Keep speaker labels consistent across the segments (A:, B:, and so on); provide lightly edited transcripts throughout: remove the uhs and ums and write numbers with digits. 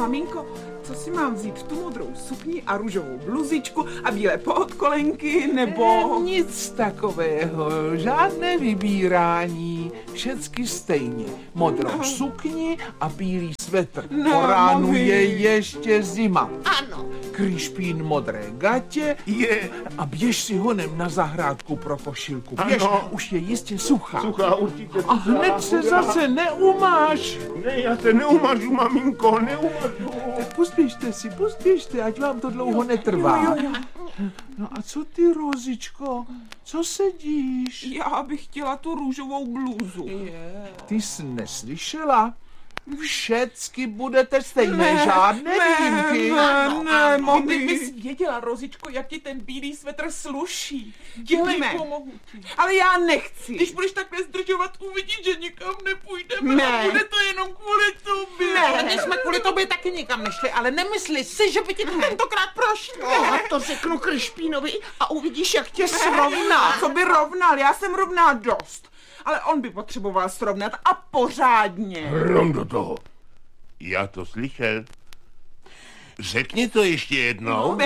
A: Maminko, co si mám vzít? Tu modrou sukni a růžovou bluzičku a bílé podkolenky, nebo...
B: Nic takového, žádné vybírání, všecky stejně. Modrou sukni a bílý svetr. Po ránu je ještě zima.
C: Ano.
B: Kryšpín modré gatě je a běž si honem na zahrádku pro košilku. Běž, už je jistě suchá.
D: Suchá určitě.
B: A hned se zase neumáš.
D: Ne, já se neumažu, maminko, neumažu.
B: Pospěšte, ať vám to dlouho netrvá. No a co ty, Rozičko? Co sedíš?
A: Já bych chtěla tu růžovou blůzu.
B: Ty jsi neslyšela? Všecky budete stejné, žádné výjimky.
A: Ne, mami. Kdyby jsi věděla, Rozičko, jak ti ten bílý svetr sluší. Dělejme. Pomohu ti. Ale já nechci. Když budeš takhle zdržovat, uvidíš, že nikam nepůjdeme. A bude to jenom kvůli tobě.
C: Ne, my jsme kvůli tobě taky nikam nešli, ale nemysli si, že by ti tentokrát prošlo. A to řeknu Kryšpínovi a uvidíš, jak tě srovná.
A: Co by rovnal? Já jsem rovná dost. Ale on by potřeboval srovnat a pořádně.
D: Hrom do toho. Já to slyšel. Řekni to ještě jednou.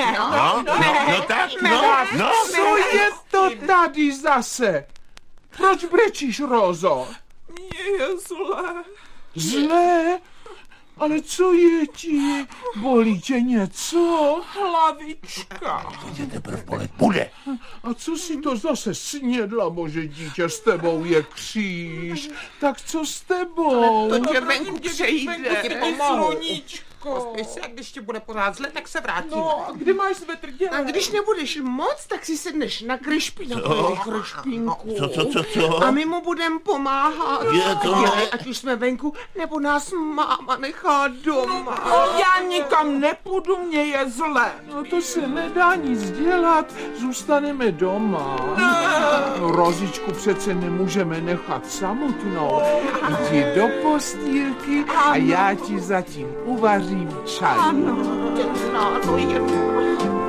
D: No.
B: Co je to tady zase? Proč brečíš, Rozo?
A: Mně je zlé.
B: Zlé? Ale co je ti? Bolí tě něco?
A: Hlavička.
D: Tě teprv bolet bude.
B: A co si to zase snědla, bože dítě, s tebou je kříž. Tak co s tebou?
C: To tě venku přejde.
A: Sluníčko.
C: Pospěš se, a když ti bude pořád zle, tak se vrátíme.
A: No, a kdy máš svetr dělat?
C: A když nebudeš moc, tak si sedneš na Kryšpínovi, Kryšpínku.
D: Co?
C: A my mu budeme pomáhat. Ať už jsme venku, nebo nás máma nechá doma.
A: Já nikam nepůjdu, mě je zle.
B: No to se nedá nic dělat, zůstaneme doma. No, Rozičku přece nemůžeme nechat samotnou. Jdi do postýlky a já ti zatím uvařím čaj.
C: Ano, to je